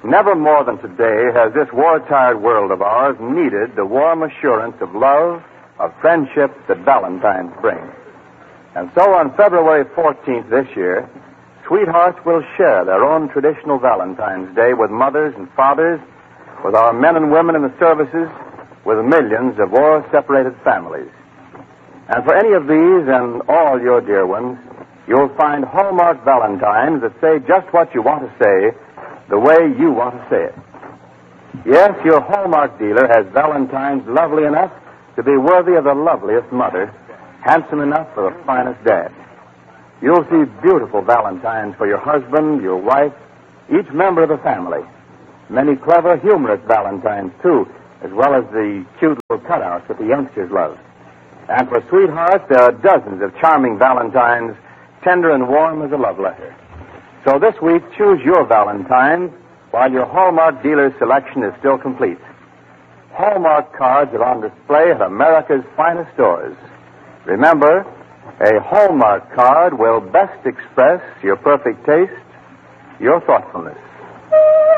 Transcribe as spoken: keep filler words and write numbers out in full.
Never more than today has this war-tired world of ours needed the warm assurance of love, of friendship that Valentine's brings. And so on February fourteenth this year, sweethearts will share their own traditional Valentine's Day with mothers and fathers, with our men and women in the services, with millions of war-separated families. And for any of these and all your dear ones, you'll find Hallmark Valentines that say just what you want to say, the way you want to say it. Yes, your Hallmark dealer has Valentines lovely enough to be worthy of the loveliest mother, handsome enough for the finest dad. You'll see beautiful Valentines for your husband, your wife, each member of the family. Many clever, humorous Valentines, too, as well as the cute little cutouts that the youngsters love. And for sweethearts, there are dozens of charming Valentines, tender and warm as a love letter. So this week, choose your Valentine while your Hallmark dealer's selection is still complete. Hallmark cards are on display at America's finest stores. Remember, a Hallmark card will best express your perfect taste, your thoughtfulness.